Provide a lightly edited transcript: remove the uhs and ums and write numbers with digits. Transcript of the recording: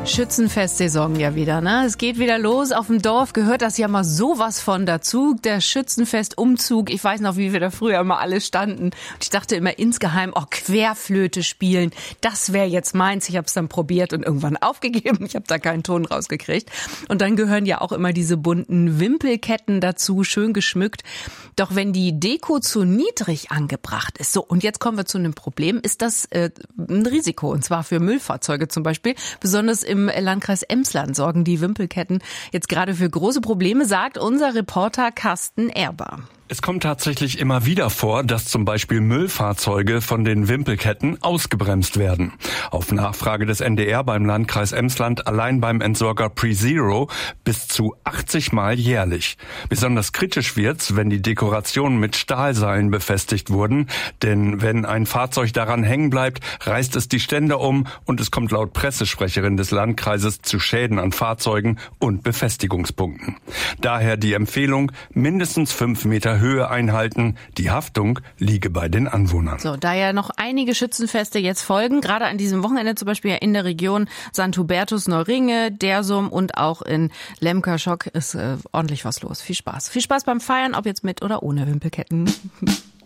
Schützenfestsaison ja wieder, ne? Es geht wieder los. Auf dem Dorf gehört das ja mal sowas von dazu. Der Schützenfestumzug. Ich weiß noch, wie wir da früher mal alle standen. Und ich dachte immer insgeheim, Querflöte spielen, das wäre jetzt meins. Ich habe es dann probiert und irgendwann aufgegeben. Ich habe da keinen Ton rausgekriegt. Und dann gehören ja auch immer diese bunten Wimpelketten dazu, schön geschmückt. Doch wenn die Deko zu niedrig angebracht ist, so, und jetzt kommen wir zu einem Problem, ist das ein Risiko. Und zwar für Müllfahrzeuge zum Beispiel. Besonders im Landkreis Emsland sorgen die Wimpelketten jetzt gerade für große Probleme, sagt unser Reporter Carsten Erber. Es kommt tatsächlich immer wieder vor, dass zum Beispiel Müllfahrzeuge von den Wimpelketten ausgebremst werden. Auf Nachfrage des NDR beim Landkreis Emsland allein beim Entsorger PreZero bis zu 80 Mal jährlich. Besonders kritisch wird's, wenn die Dekorationen mit Stahlseilen befestigt wurden. Denn wenn ein Fahrzeug daran hängen bleibt, reißt es die Ständer um und es kommt laut Pressesprecherin des Landkreises zu Schäden an Fahrzeugen und Befestigungspunkten. Daher die Empfehlung, mindestens 5 Meter Höhe einhalten. Die Haftung liege bei den Anwohnern. So, da ja noch einige Schützenfeste jetzt folgen, gerade an diesem Wochenende zum Beispiel in der Region St. Hubertus, Neuringe, Dersum und auch in Lemkerschock ist ordentlich was los. Viel Spaß. Viel Spaß beim Feiern, ob jetzt mit oder ohne Wimpelketten.